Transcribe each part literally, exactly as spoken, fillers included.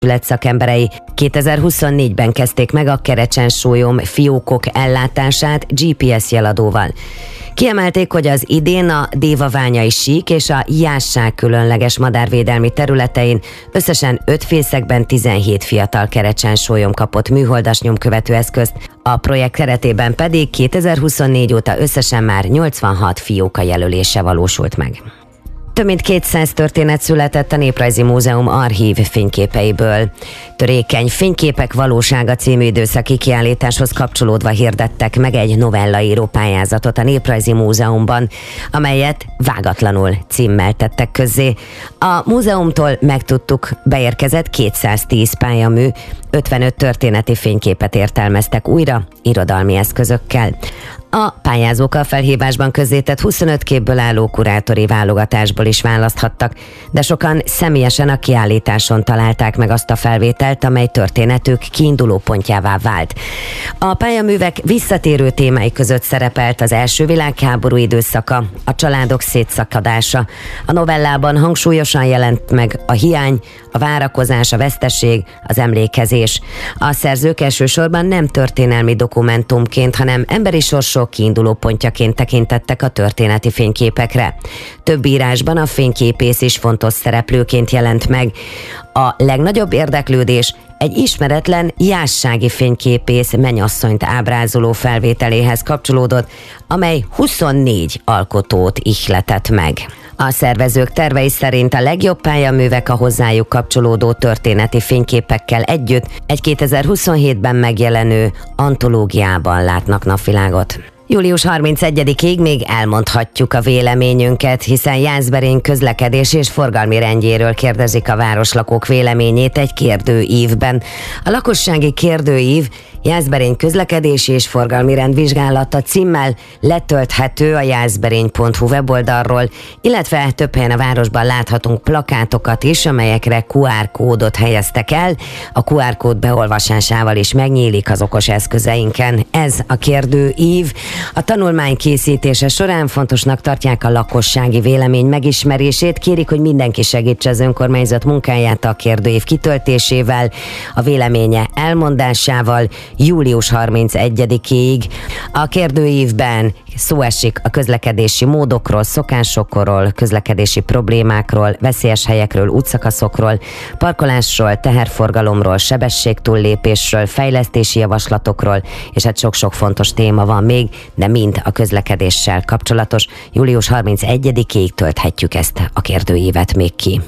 szakemberei kétezer-huszonnégyben kezdték meg a Kerecsen-sólyom fiókok ellátását gé pé es jeladóval. Kiemelték, hogy az idén a Dévaványai sík és a Jászság különleges madárvédelmi területein összesen öt fészekben tizenhét fiatal Kerecsen-sólyom kapott műholdas nyomkövető eszközt, a projekt keretében pedig kétezer-huszonnégy óta összesen már nyolcvanhat fióka jelölése valósult meg. Több mint kétszáz történet született a Néprajzi Múzeum archív fényképeiből. Törékeny fényképek valósága című időszaki kiállításhoz kapcsolódva hirdettek meg egy novellaíró pályázatot a Néprajzi Múzeumban, amelyet Vágatlanul címmel tettek közzé. A múzeumtól megtudtuk, beérkezett kétszáztíz pályamű, ötvenöt történeti fényképet értelmeztek újra irodalmi eszközökkel. A pályázók a felhívásban közzétett huszonöt képből álló kurátori válogatásból is választhattak, de sokan személyesen a kiállításon találták meg azt a felvételt, amely történetük kiinduló pontjává vált. A pályaművek visszatérő témái között szerepelt az első világháború időszaka, a családok szétszakadása. A novellában hangsúlyosan jelent meg a hiány, a várakozás, a veszteség, az emlékezés. A szerzők elsősorban nem történelmi dokumentumként, hanem emberi sorsok kiinduló pontjaként tekintettek a történeti fényképekre. Több írásban a fényképész is fontos szereplőként jelent meg. A legnagyobb érdeklődés egy ismeretlen jászsági fényképész mennyasszonyt ábrázoló felvételéhez kapcsolódott, amely huszonnégy alkotót ihletett meg. A szervezők tervei szerint a legjobb pályaművek a hozzájuk kapcsolódó történeti fényképekkel együtt egy kétezer-huszonhétben megjelenő antológiában látnak napvilágot. július harmincegyedikéig még elmondhatjuk a véleményünket, hiszen Jászberény közlekedés és forgalmi rendjéről kérdezik a városlakók véleményét egy kérdőívben. A lakossági kérdőív Jászberény közlekedési és forgalmi rendvizsgálata címmel letölthető a jászberény pont hu weboldalról, illetve több helyen a városban láthatunk plakátokat is, amelyekre kú ár kódot helyeztek el. A kú ár kód beolvasásával is megnyílik az okos eszközeinken. Ez a kérdőív. A tanulmány készítése során fontosnak tartják a lakossági vélemény megismerését, kérik, hogy mindenki segítse az önkormányzat munkáját a kérdőív kitöltésével, a véleménye elmondásával július harmincegyedikéig. A kérdőívben szó esik a közlekedési módokról, szokásokról, közlekedési problémákról, veszélyes helyekről, útszakaszokról, parkolásról, teherforgalomról, sebességtúllépésről, fejlesztési javaslatokról, és hát sok-sok fontos téma van még, de mind a közlekedéssel kapcsolatos. július harmincegyedikéig tölthetjük ezt a kérdőívet még ki.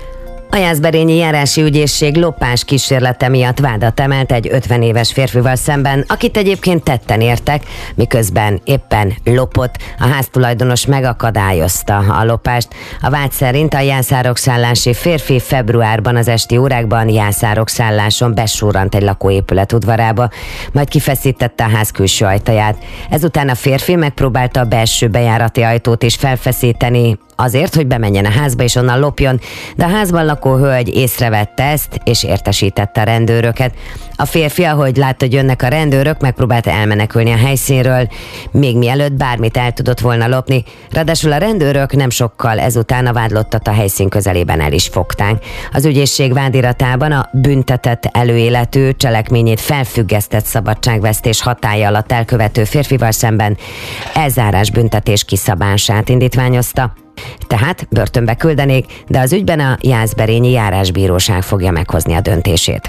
A Jászberényi Járási Ügyészség lopás kísérlete miatt vádat emelt egy ötven éves férfival szemben, akit egyébként tetten értek, miközben éppen lopott. A háztulajdonos megakadályozta a lopást. A vád szerint a jászárokszállási férfi februárban az esti órákban jászárokszálláson besurrant egy lakóépület udvarába, majd kifeszítette a ház külső ajtaját. Ezután a férfi megpróbálta a belső bejárati ajtót is felfeszíteni, azért, hogy bemenjen a házba és onnan lopjon, de a házban lakó hölgy észrevette ezt, és értesítette a rendőröket. A férfi, ahogy látta, hogy jönnek a rendőrök, megpróbálta elmenekülni a helyszínről, még mielőtt bármit el tudott volna lopni. Ráadásul a rendőrök nem sokkal ezután a vádlottat a helyszín közelében el is fogták. Az ügyészség vádiratában a büntetett előéletű cselekményét felfüggesztett szabadságvesztés hatálya alatt elkövető férfival szemben elzárás büntetés kiszabását indítványozta. Tehát börtönbe küldenék, de az ügyben a Jászberényi Járásbíróság fogja meghozni a döntését.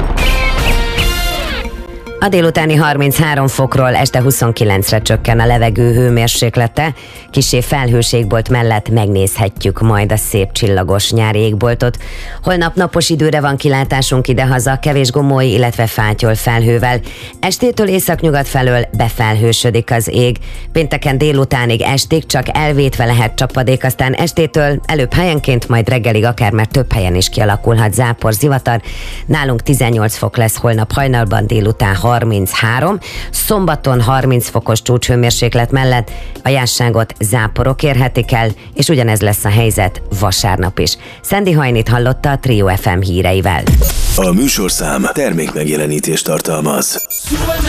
A délutáni harminchárom fokról este huszonkilencre csökken a levegő hőmérséklete, kissé felhős égbolt mellett megnézhetjük majd a szép csillagos nyári égboltot. Holnap napos időre van kilátásunk idehaza, kevés gomoly, illetve fátyol felhővel. Estétől északnyugat felől befelhősödik az ég. Pénteken délutánig estig csak elvétve lehet csapadék, aztán estétől előbb helyenként, majd reggelig akár már több helyen is kialakulhat zápor, zivatar. Nálunk tizennyolc fok lesz holnap hajnalban, délután harminchárom, szombaton harminc fokos csúcshőmérséklet mellett a Jászságot záporok érhetik el, és ugyanez lesz a helyzet vasárnap is. Szendi Hajnit hallotta a Trio ef em híreivel. A műsorszám termékmegjelenítést tartalmaz.